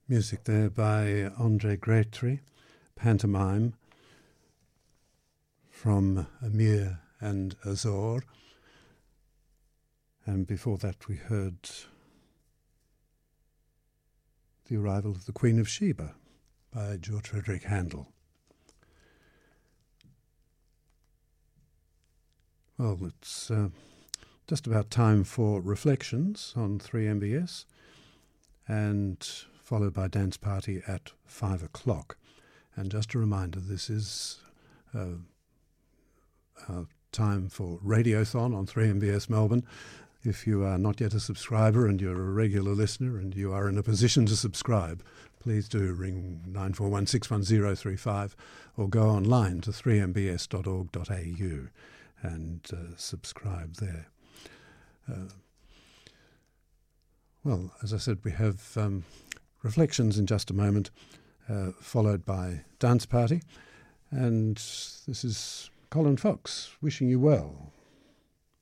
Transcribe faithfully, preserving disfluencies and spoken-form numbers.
Music there by Andre Gretry, Pantomime, from Amir and Azor. And before that we heard The Arrival of the Queen of Sheba by George Frederick Handel. Well, it's uh, just about time for Reflections on three M B S, and followed by Dance Party at five o'clock. And just a reminder, this is uh, uh, time for Radiothon on three M B S Melbourne. If you are not yet a subscriber and you're a regular listener and you are in a position to subscribe, please do ring nine four one, six one zero three five or go online to three m b s dot org dot a u and uh, subscribe there. Uh, well, as I said, we have um, Reflections in just a moment, uh, followed by Dance Party. And this is Colin Fox wishing you well.